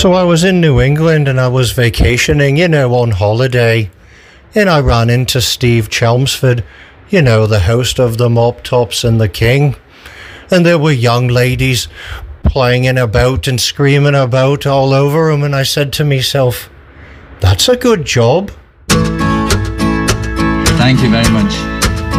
So I was in New England and I was vacationing, on holiday. And I ran into Steve Chelmsford, the host of the Mop Tops and the King. And there were young ladies playing about and screaming about all over him. And I said to myself, that's a good job. Thank you very much.